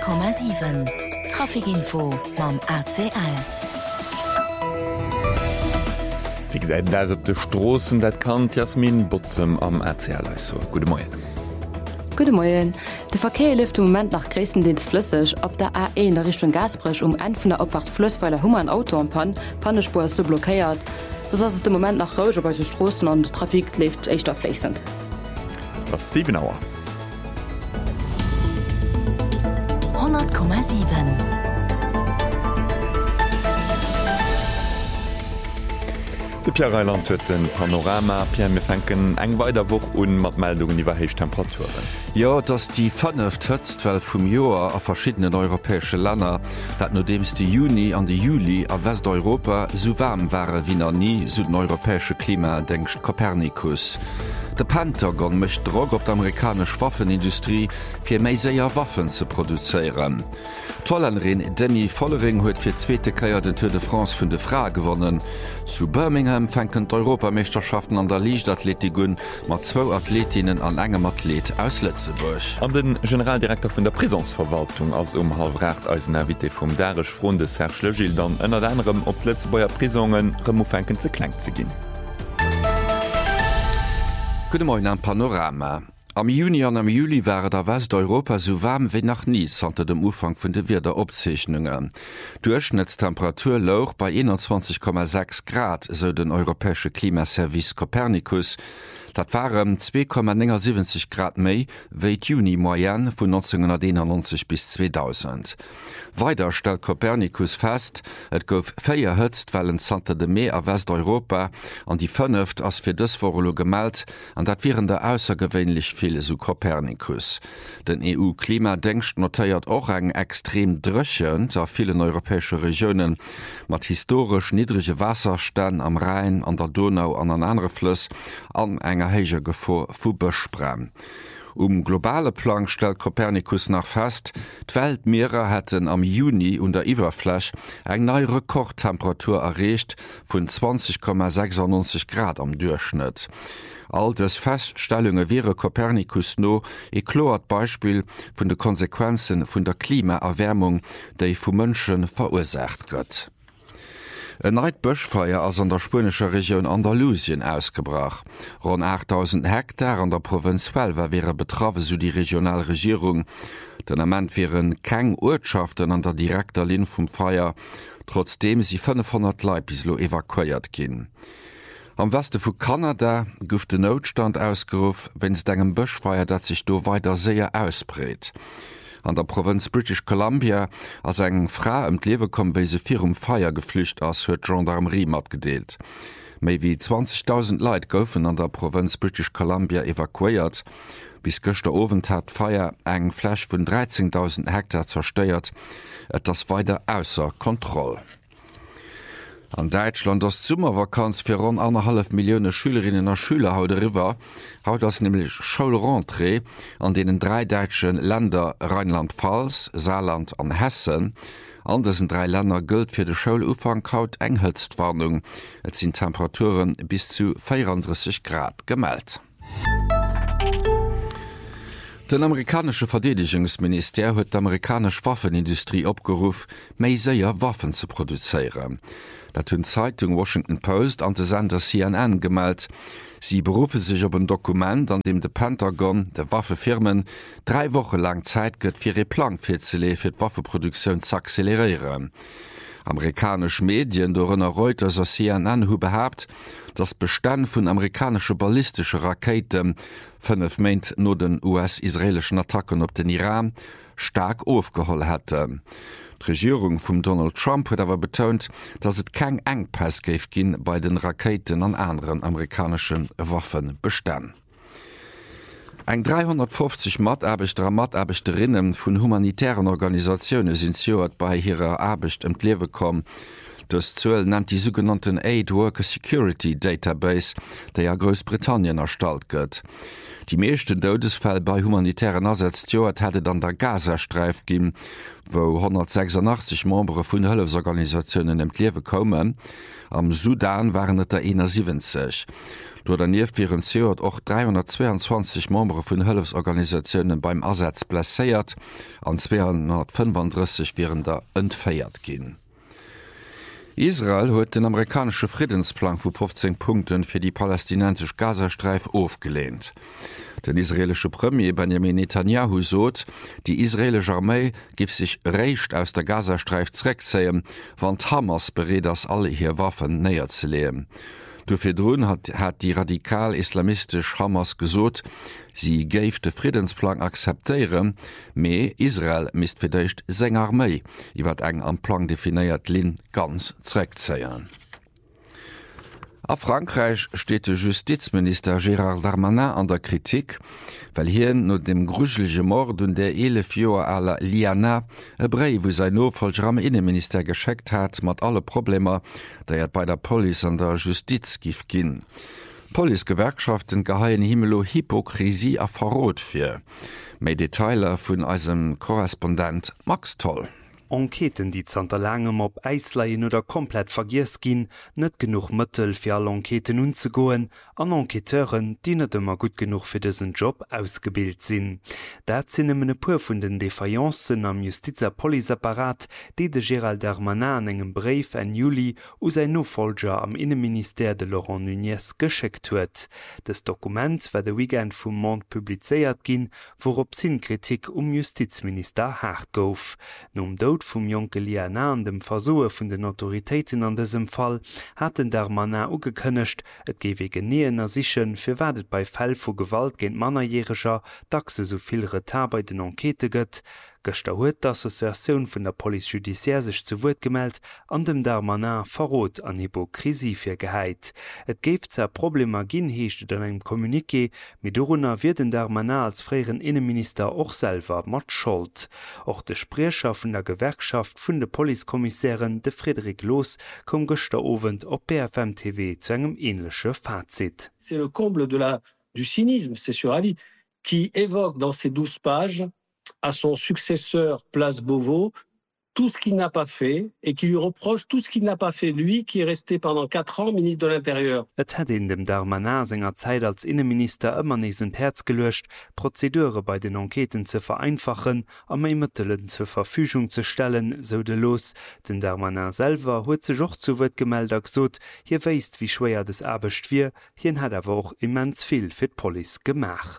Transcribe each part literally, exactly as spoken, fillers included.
Komma sieben Trafikinfo mam A C L. Wie gesagt, da op de Strossen, dat kann Jasmin Butzem am A C L. So, gute Morgen. Gute Morgen. Der Verkehr läuft im Moment nach Gresendienst flüssig. Ob der A eins in der Richtung Gasbrich um einen von der Abfahrt Fluss, weil der Hummer ein Auto und Pan, Pannespur ist so blockiert. So dass es im Moment nach Rausch bei den Straßen und Trafik läuft echt auf fließend. Das ist sieben Uhr. hundert Komma sieben. De Pierre Reiland huet den Panorama Pierre mefänken eng weiter woch un mat Meldungen iwwer heich Temperaturen. Ja, dats die Fënneft hëtzt well vum Joer a verschiedenen europäesche Länder, dat no dems die Juni an die Juli a Westeuropa so warm waren wie noch nie so den europäesche Klima denkst Kopernikus. De Pentagon mecht Drog op d'amerikasch Waffenindustrie fir méi séier Waffen ze produzéieren. Tollenrin Demi Follering huet fir zweete Kaier den Tour de France vun de Fra gewonnen. Zu Birmingham fänken d'Europameisterschaften an der Liichtathletikun mat zwo Athletinnen an engem Athlet aus Lützeburg. An den Generaldirektor vun der Prisonsverwaltung ass um halfrecht als Navité vum Darisch Fronde Serge Gil dann ënner anderem op Lützebauer Prisungen Remofänken ze kleng ze ginn. Gute Morgen am Panorama. Am Juni an am Juli wäre der Westeuropa so warm wie nach nie hinter dem Ufang vun de Wiederopzeichnungen. Durchschnittstemperatur louch bei einundzwanzig Komma sechs Grad, so den europäische Klimaservice Copernicus. Dat waren zwei Komma siebzig Grad méi wéi Juni Moyen vun neunzehnhunderteinundneunzig bis zweitausend. Weiter stellt Copernicus fest, et gouf féier hëtzt wellen Santa de Mee a Westeuropa an die Fënneft ass fir dës Vorlo gemeldt, an dat viren der aussergewéinlich viele so Copernicus. Den E U-Klimadenkst notéiert och eng extrem drëchend a vielen europäesche Regionen mat historisch niedrige Wasserstänn am Rhein, an der Donau an an andere Flüss an enger heiger Gefahr vu Bëchbrem. Um globale Plan stellt Copernicus nach fest, d'Weltmeere hätten am Juni und der Iwerfläch eng neue Rekordtemperatur erreicht vun zwanzig Komma neunundsechzig Grad am Durchschnitt. All des Feststellungen wäre Copernicus no e kloert Beispiel vun de Konsequenzen vun der Klimaerwärmung, déi vu Mënschen verursacht gëtt. Ein Neid Böschfeier ass an der spanischer Region Andalusien ausgebracht. Rund achttausend Hektar an der Provinz Huelva wäre betroffen, so die Regionalregierung. Den Amment wären keng Ortschaften an der direkter Lin vom Feier, trotzdem sie fünfhundert Leute bislo evakuiert gin. Am Westen vu Kanada gouf de Notstand ausgerufen, wenns degem Böschfeier dat sich do weiter sehr ausbreet. An der Provinz British Columbia ass eng Fra em d'Lewe kom wéi se fir um Feier geflücht ass huet Gendarmerie mat gedeelt. Méi wie zwanzigtausend Leiit goufen an der Provinz British Columbia evakuiert. Bis gëchte Ofent hat Feier eng Fläch vun dreizehntausend Hektar zersteiert, et ass weiter ausser Kontroll. An Deutschland das Sommervakanz für rund eineinhalb Millionen Schülerinnen und Schüler haut darüber, haut das nämlich Schulrentrée an denen drei deutschen Länder Rheinland-Pfalz, Saarland und Hessen. An diesen drei Länder gilt für den Schulufang haut Enghölzwarnung. Es sind Temperaturen bis zu vierunddreißig Grad gemeldet. Den amerikanische Verteidigungsminister huet d'amerikasch Waffenindustrie opgerufen, méi séier Waffen zu produzieren. Dat hunn Zeitung Washington Post an de Sender C N N gemeldt. Sie berufe sich op een Dokument, an dem de Pentagon, de Waffefirmen, drei Wochen lang Zeit gëtt fir e Plan fir ze lee fir d Waffeproduktion zu accelerieren. Amerikasch Medien dorënner Reuters a C N N hu behabt, dass Bestand vun amerikanische ballistische Raketen fünf Meint no den U S-israelischen Attacken op den Iran stark aufgeholt hätte. Die Regierung vum Donald Trump hat aber betont, dass es kein Engpass gäf gin bei den Raketen an anderen amerikanischen Waffen bestand. Eng dreihundertfünfzig Matarbechter Matarbeiterinnen vun humanitären Organisationen sind joet bei ihrer Arbeit im Lewe kommen. Das Zuel nennt die sogenannten Aid Worker Security Database, der ja Großbritannien erstalt gëtt. Die meeschten Dodesfäll bei humanitären Ersatzjoet hätte an der Gazastreif ginn, wo hundertsechsundachtzig Membre vun Hëllefsorganisationen em Liewe kommen. Am Sudan waren et der siebzig. Do danef viren Seot och dreihundertzweiundzwanzig Membre vun Hëllefsorganisationen beim Ersatz placéiert, an zweihundertfünfunddreißig wären der entféiert ginn. Israel huet den amerikanische Friedensplan vu fünfzehn Punkten fir die palästinensisch Gazastreif aufgelehnt. Den israelische Premier Benjamin Netanyahu sot, die israelische Armee gif sich recht aus der Gazastreif zreckzeien, wann Hamas bereet as alle hier Waffen näher ze lehen. Dofir droen hat, hat die radikal-islamistisch Hamas gesot, sie geif de Friedensplan akzeptieren, me Israel mist firdecht seng Armee, iwwer eng am Plan definiiert Lin ganz zreckzeien. A Frankreich steht der Justizminister Gérald Darmanin an der Kritik, weil hier no dem gruselige Mord und der elf Joer aller Liana e Brei, wo sein Notfallger am Innenminister gescheckt hat, mat alle Probleme, der er bei der Police an der Justiz gif ginn. Police-Gewerkschaften geheien Himmelo Hypokrisie a Verrot fir. Mei Detailer vun eisem Korrespondent Max Toll. Enqueten, die zanter langem op Eisleien oder komplett vergiss gin, net genug Mëttel fir alle Enqueten unzugoen, an Enqueteuren, die net immer gut genug fir diesen Job ausgebildet sinn. Dat sinn emmene puer vun den Defaillanzen am Justizerpoliapparat, die de Gérald Darmanin engem Brief en Juli ou sein Nofolger am Innenminister de Laurent Nunez gescheckt huet. Das Dokument war de Weekend vum Monde publizeiert gin, worop sinn Kritik um Justizminister hart gouf. Nom Tod vum Jonke Liana an dem Versuche vun den Autoritäten an diesem Fall hat den Darmanin ugekënnecht, et gewe geneen ersichen fir wadet bei Fäll vu Gewalt géint Mannerjähriger dachse soviel Retard bei den Enquete gëtt. Gëster huet d'Assoziatioun vun der Police Judiciaire sech zu Wort gemeldt, an dem Darmanin Verrot an Hypokrisie fir geheit. Et géif zer Probleme ginn heeschte an engem Kommuniké, mit dorunner wird den Darmanin als freieren Innenminister och selver mat schuld. Och de Sprecher vun der Gewerkschaft vun de Polizekommissären de Frédéric Loos kom gëster Owend op B F M T V zu engem ähnliche Fazit. C'est le comble de la, du cynisme, c'est sur Ali, qui évoque dans ces douze pages à son successeur Place Beauvau tout ce qu'il n'a pas fait et qui lui reproche tout ce qu'il n'a pas fait lui qui est resté pendant quatre ans ministre de l'Intérieur. Et hat in dem Darmanin senger Zeit als Innenminister immer nicht und Herz gelöscht, Prozedure bei den Enqueten zu vereinfachen, am Mitteln zur Verfügung zu stellen, so de Loos. Den Darmanin selber hat sich auch zu Wort gemeldet gesagt, hier weist wie schwer das Arbeit wir, hier hat aber auch immens viel für die Police gemacht.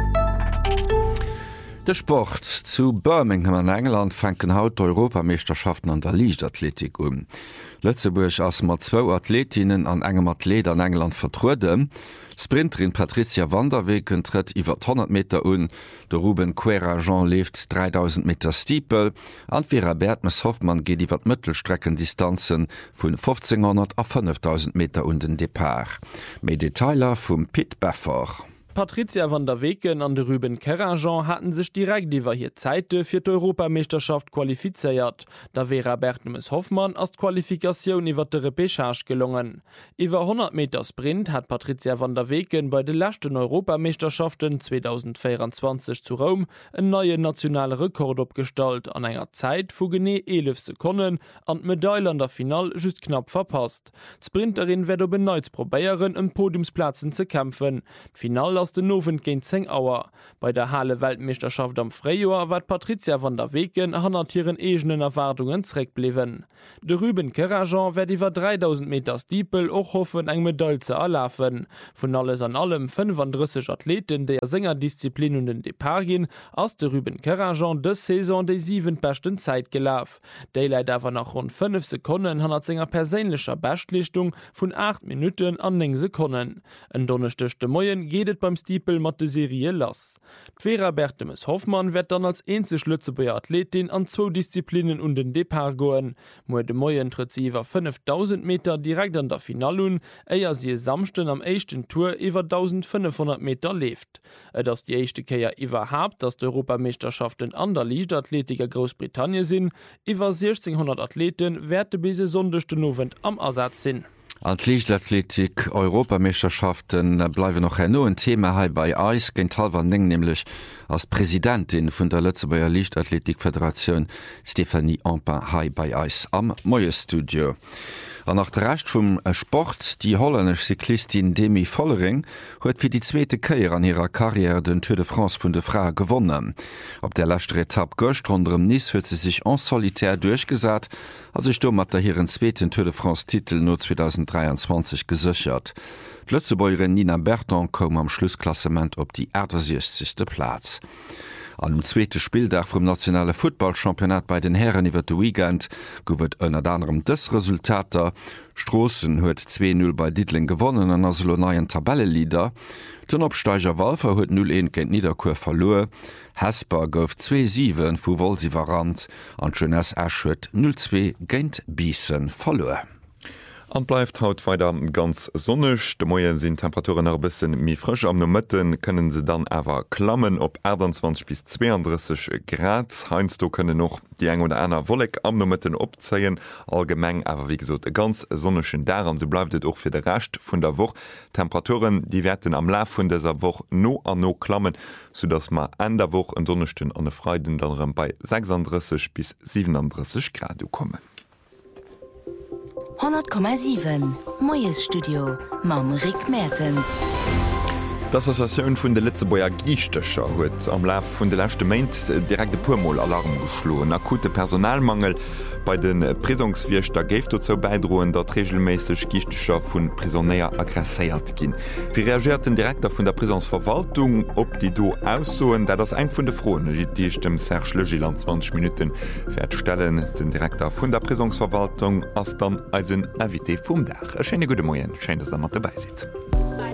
De Sport zu Birmingham an England fänken haut Europameisterschaften an der Leichtathletik um. Lützeburg ass mat zwo Athletinnen an engem Athlet an England vertrude. Sprinterin Patricia van der Weken tritt iwwer hundert Meter un, de Ruben Quera-Jean left dreitausend Meter Stiepel, an Vera Bertmes Hoffmann geht iwwer Mëttelstreckendistanzen vun fünfzehnhundert a fünftausend Meter und den Depart. Mei Detailer vum Pit Beffer. Patricia van der Weken an de Ruben Quera-Jean hatten sich direkt iwwer hier Zeite fir d'Europameisterschaft qualifiziert. Da Vera Bertmes Hoffmann as Qualifikation iwwer de Repechage gelungen. Iwer hundert Meter Sprint hat Patricia van der Weken bei de lachten Europameisterschaften zwanzig vierundzwanzig zu Rom en neue nationale Rekord opgestalt an enger Zeit vu gene elf Sekunden an d Medaille an der Final just knapp verpasst. Sprinterin werd op beneits probéieren em Podiumsplatzen ze kämpfen. Final aus den Nowen géint zehn Auer. Bei der Halle Weltmeisterschaft am Freijoer wat Patricia van der Weken hantieren egenen Erwartungen zreck bliwen. De Ruben Quera-Jean werd iwwer dreitausend Meter Stiepel och hoffen eng Medaille ze erlafen. Von alles an allem fünfunddreißig Athleten der Sängerdisziplin und den Depart gin, ass de Ruben Quera-Jean de Saison de sieben besten Zeit gelaf. Daylight awer nach rund fünf Sekunden han Sänger perélescher Bestlichtung vun acht Minuten an eng Sekunden. En donnerstechte Moien gehtet beim beim Stiepel mat de Serie lass. D'Vera Bertemes Hoffmann werd dann als enzeg Lützebauer Athletin an zwo Disziplinen und den Depart goen, mo de Moien tritt iwwer fünftausend Meter direkt an der Finalun, eier sie samsten am échten Tour iwwer eintausendfünfhundert Meter left. Et ass die échte Käier iwwerhab, dats d'Europameisterschaften an der Liichtathletiker Großbritannien sinn, iwwer sechzehnhundert Athleten werte bese sondechte Novent am Ersatz sinn. Als Liichtathletik Europameisterschaften bleiwe noch en no ein Thema hai bei Eis géint halwer neng nämlich als Präsidentin vun der Lützebauer Liichtathletikföderation Stephanie Ampin hai bei Eis am Moierstudio. An nach der Recht vum Sport die hollännesch Cyklistin Demi Vollering huet fir die zweete Käier an ihrer Karriere den Tour de France vun de Fra gewonnen. Op der letzte Etappe gocht runm Nice huet sie sich en solitär durchgesat, as ich do mat der hireieren zweeten Tour de France Titel nur zweitausenddreiundzwanzig gesichert. Lützebäuerin Nina Berton kom am Schlussklassement op die sechzigste Platz. An dem zweite Spieldach vom nationale Footballchampionat bei den Herren iwwer de Weekend gowet ënner anderem des Resultater. Strossen huet zwei null bei Dietling gewonnen an as neien Tabellelieder. Den Opsteiger Walfer huet null eins géint Niederkur verloren. Hesper gouf zwei sieben vu Wolsivarant an Jeunesse Ash huet null zwei géint Biesen verloren. Anbleift haut weiter ganz sonnech, de Moien sinn Temperaturen er bisssen mi frisch am no Mëtten können se dann awer klammen op achtundzwanzig bis zweiunddreißig Grad. Heinz du könne noch die eng oder einer Wolleg am no Mëtten opzeien, allgemeng awer wie gesot ganz sonneschen daran, so bleiftet och fir de recht vun der Woch. Temperaturen die werden am La vun dieser Woch no an no klammen, so dasss ma an der Woch en Donnerchten an e Freiden dann bei sechsunddreißig bis siebenunddreißig Grad kommen. hundert Komma sieben Moierstudio mam Rick Mertens. D'Assoziatioun vun de Lützebauer Giichtecher huet am Laf vun de lachte Mainint direkte Purmollalarm geschloen. Akute Personalmangel bei den Prisungswirchter géft zo beidroen, dat regelméisseg Giichtecher vun Prisonéier agresséiert ginn. Wie reagiert den Direktor vun der Prisonsverwaltung op die do aussoen, dat ass eng vun de Froen, die ich dem Serge Legil an zwanzig Minuten fährtstellen. Den Direktor vun der Prisungsverwaltung ass dann als en Invité vum Dach. E schöne gute Moien, schön, dass er mat dabei sitzt.